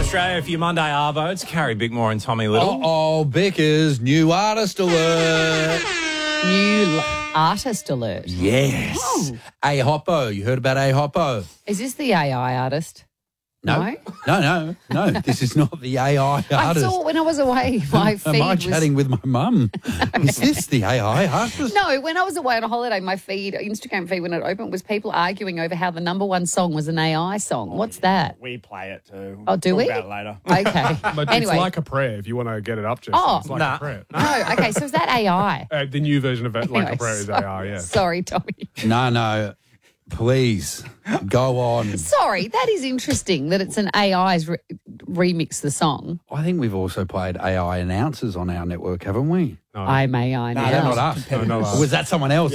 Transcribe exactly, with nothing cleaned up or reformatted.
Australia for your Monday Arvo. It's Carrie Bickmore and Tommy Little. Oh, Bickers, new artist alert. New l- artist alert. Yes. Oh. A Hoppo. You heard about A Hoppo? Is this the A I artist? No. No? No, no, no. This is not the A I artist. I thought when I was away, my feed Am I was... chatting with my mum? Is this the A I artist? No, when I was away on a holiday, my feed, Instagram feed, when it opened, was people arguing over how the number one song was an A I song. What's that? We play it too. Oh, do Talk we? about it later. Okay. But anyway. it's like a prayer if you want to get it up, Jess. Oh. It's like Nah. a prayer. No, okay, so is that A I? Uh, the new version of it, like Anyway, a prayer, is sorry, A I, yeah. Sorry, Tommy. No, no. Please, go on. Sorry, that is interesting that it's an A I's re- remix the song. I think we've also played A I announcers on our network, haven't we? No. I may I No, now. Yeah, not us. No, not us. Was that someone else?